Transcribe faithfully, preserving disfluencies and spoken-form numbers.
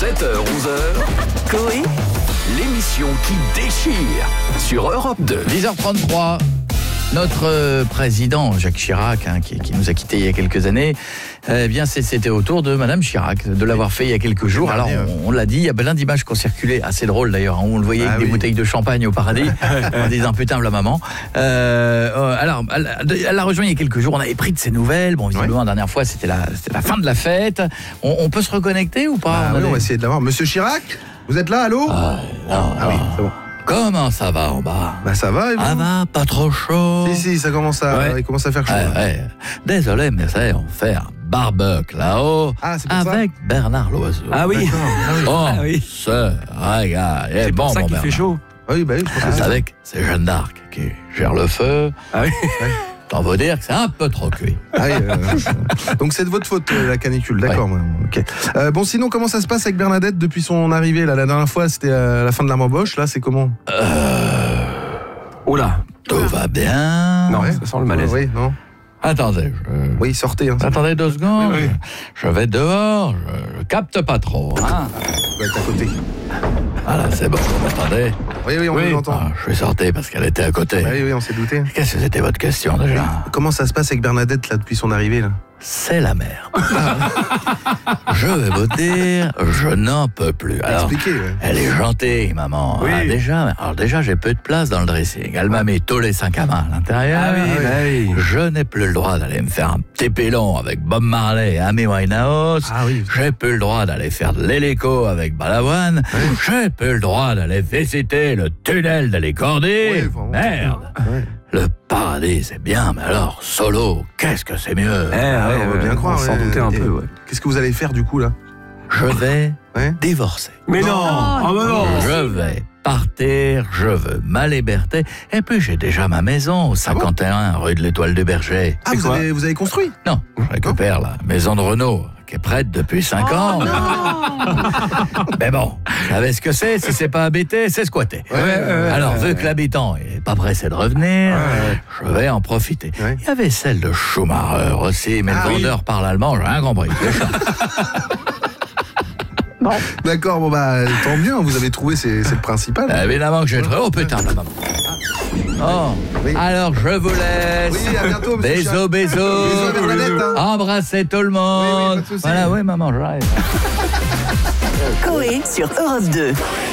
sept heures onze heures, Coé, l'émission qui déchire sur Europe deux. dix heures trente-trois. Notre euh, président, Jacques Chirac, hein, qui, qui nous a quittés il y a quelques années, eh bien, c'était au tour de Madame Chirac de l'avoir fait il y a quelques jours. Alors, on, on l'a dit, il y a plein d'images qui ont circulé, assez drôles d'ailleurs, hein, où on le voyait ah, avec oui. des bouteilles de champagne au paradis, en disant putain, la maman. Euh, alors, elle, elle l'a rejoint il y a quelques jours, on avait pris de ses nouvelles. Bon, visiblement, ouais. la dernière fois, c'était la, c'était la fin de la fête. On, on peut se reconnecter ou pas? Ah, on, oui, on va essayer de l'avoir. Monsieur Chirac, vous êtes là, allô? Ah, non, ah oui, c'est bon. Comment ça va en bas? Bah ça va, et vous? Ah va, pas trop chaud? Si, si, ça commence à, ouais. il commence à faire chaud. Ouais, ouais. Désolé, mais ça, on fait un barbecue là-haut ah, c'est pour avec ça Bernard Loiseau. Ah oui, oh, ah oui. Ce regarde, c'est bon, pour ça bon, qu'il Bernard. fait chaud. Ah oui, bah oui, je pense ah, que c'est avec, c'est Jeanne d'Arc qui gère le feu. Ah oui. Ouais. On veut dire que c'est un peu trop cuit. Ah, euh, donc c'est de votre faute la canicule, d'accord. Ouais. Okay. Euh, bon, sinon comment ça se passe avec Bernadette depuis son arrivée là? La dernière fois c'était à la fin de la embauche, là c'est comment? Euh... Oh là, tout va bien. Non, ouais. Ça sent le malaise. Oui, non. Attendez, je... oui, sortez. Hein, attendez deux secondes. Oui, oui. Je vais dehors, je, je capte pas trop. Hein. Vous êtes à côté. Voilà, c'est bon, vous m'entendez? Oui, oui, on oui. vous entend. Ah, je suis sorti parce qu'elle était à côté. Bah oui, oui, on s'est douté. Qu'est-ce que c'était votre question déjà? Oui. Comment ça se passe avec Bernadette là depuis son arrivée là? C'est la merde. Je vais vous dire, je n'en peux plus. Alors, expliquez, ouais. Elle est gentille, maman. Oui. Ah, déjà, alors déjà, j'ai peu de place dans le dressing. Elle m'a mis tous les cinq à main à l'intérieur. Ah oui, bah oui. Je n'ai plus le droit d'aller me faire un petit pilon avec Bob Marley et Amy Winehouse. Ah oui. J'ai plus le droit d'aller faire de l'hélico avec Balavoine. Oui. J'ai plus le droit d'aller visiter le tunnel de l'Écordier. Oui, merde. Ouais. Le paradis, c'est bien, mais alors, solo, qu'est-ce que c'est mieux? Eh, ah, ouais, on va bien croire, s'en douter un peu, ouais. Qu'est-ce que vous allez faire, du coup, là? Je vais ouais. divorcer. Mais non, non, oh, non. Je vais partir, je veux ma liberté, et puis j'ai déjà ma maison, au cinquante et un, ah bon rue de l'Étoile du Berger. Ah, vous avez, vous avez construit? Non, je récupère la maison de Renault, qui est prête depuis cinq oh, ans. Non. Mais bon, vous savez ce que c'est? Si c'est pas habité, c'est squatté. Ouais, ouais, ouais, alors, ouais, vu que l'habitant est pas pressé de revenir, ouais, je vais en profiter. Ouais. Il y avait celle de Schumacher aussi, mais ah, le vendeur oui. parle allemand, j'ai rien compris. Bon. D'accord, bon bah tant mieux, vous avez trouvé, c'est, c'est le principal. Évidemment que j'ai trouvé. Oh putain, la maman. Oh, oui. Alors je vous laisse. Oui, à bientôt, monsieur. Bisous, bisous. Bisous à Bernadette. Hein. Embrassez tout le monde. Oui, oui, pas de soucis. Voilà, oui, maman, j'arrive. Coé sur Europe deux.